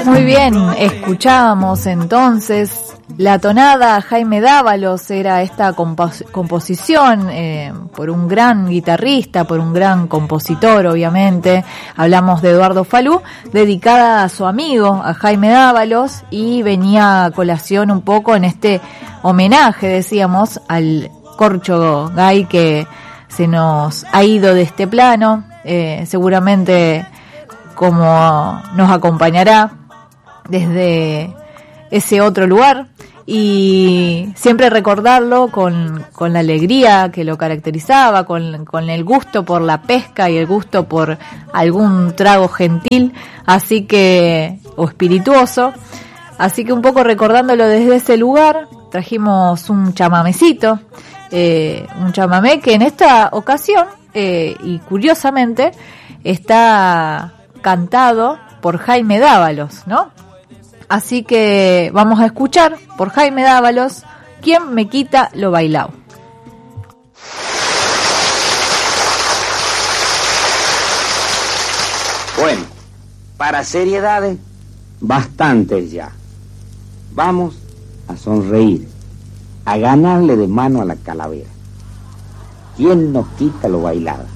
Muy bien, escuchábamos entonces la tonada Jaime Dávalos. Era esta composición por un gran guitarrista, por un gran compositor, obviamente. Hablamos de Eduardo Falú, dedicada a su amigo, a Jaime Dávalos, y venía a colación un poco en este homenaje, decíamos, al corcho gay que se nos ha ido de este plano. Seguramente, como nos acompañará desde ese otro lugar, y siempre recordarlo con la alegría que lo caracterizaba, con el gusto por la pesca y el gusto por algún trago gentil, así que, o espirituoso. Así que un poco recordándolo desde ese lugar, trajimos un chamamecito, un chamamé que en esta ocasión, y curiosamente, está cantado por Jaime Dávalos, ¿no? Así que vamos a escuchar por Jaime Dávalos, ¿Quién me quita lo bailao? Bueno, para seriedades, bastantes ya. Vamos a sonreír, a ganarle de mano a la calavera. ¿Quién nos quita lo bailado?